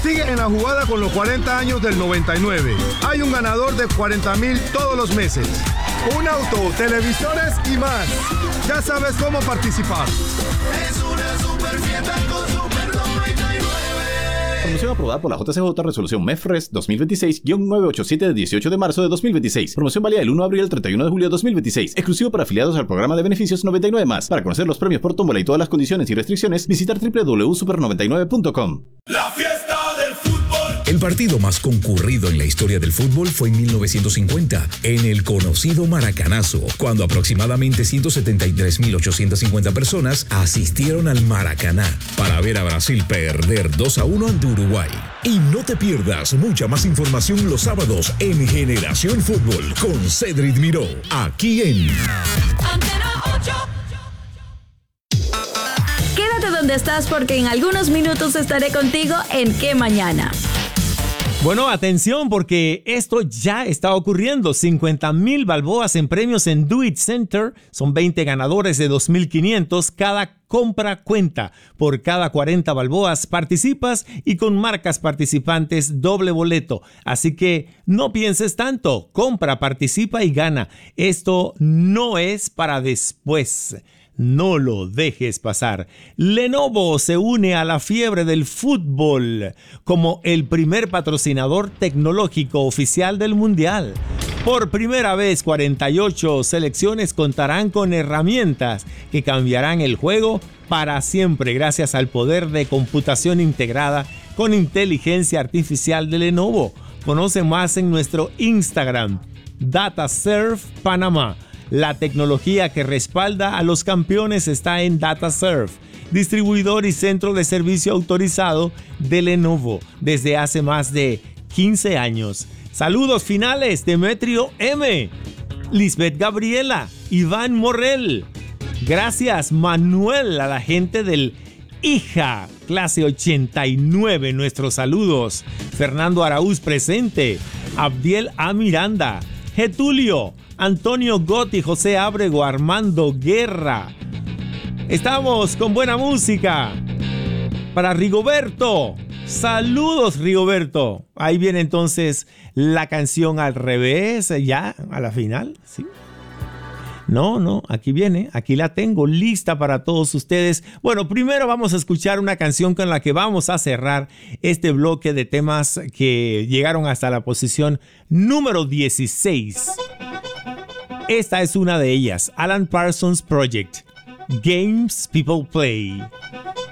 Sigue en la jugada con los 40 años del 99. Hay un ganador de 40,000 todos los meses. Un auto, televisores y más. Ya sabes cómo participar. Es una super fiesta con Super 99. Promoción aprobada por la JCJ Resolución MEFRES 2026-987 de 18 de marzo de 2026. Promoción válida del 1 de abril al 31 de julio de 2026. Exclusivo para afiliados al programa de beneficios 99+. Para conocer los premios por tómbola y todas las condiciones y restricciones, visitar www.super99.com. La fiesta del fútbol. El partido más concurrido en la historia del fútbol fue en 1950, en el conocido Maracanazo, cuando aproximadamente 173.850 personas asistieron al Maracaná para ver a Brasil perder 2-1 ante Uruguay. Y no te pierdas mucha más información los sábados en Generación Fútbol con Cedric Miró, aquí en Antena 8. Quédate donde estás porque en algunos minutos estaré contigo en ¿Qué Mañana? Bueno, atención porque esto ya está ocurriendo. 50,000 balboas en premios en Do It Center. Son 20 ganadores de 2,500. Cada compra cuenta. Por cada 40 balboas participas y con marcas participantes doble boleto. Así que no pienses tanto. Compra, participa y gana. Esto no es para después. No lo dejes pasar. Lenovo se une a la fiebre del fútbol como el primer patrocinador tecnológico oficial del Mundial. Por primera vez, 48 selecciones contarán con herramientas que cambiarán el juego para siempre gracias al poder de computación integrada con inteligencia artificial de Lenovo. Conoce más en nuestro Instagram, DataServe Panamá. La tecnología que respalda a los campeones está en DataServe, distribuidor y centro de servicio autorizado de Lenovo desde hace más de 15 años. Saludos finales, Demetrio M, Lisbeth Gabriela, Iván Morrell. Gracias, Manuel, a la gente del Hija, clase 89, nuestros saludos. Fernando Araúz presente, Abdiel A. Miranda, Getulio, Antonio Gotti, José Ábrego, Armando Guerra. Estamos con buena música. Para Rigoberto. Saludos, Rigoberto. Ahí viene entonces la canción al revés, ya a la final, ¿sí? No, aquí viene, aquí la tengo lista para todos ustedes. Bueno, primero vamos a escuchar una canción con la que vamos a cerrar este bloque de temas que llegaron hasta la posición número 16. Esta es una de ellas, Alan Parsons Project, Games People Play.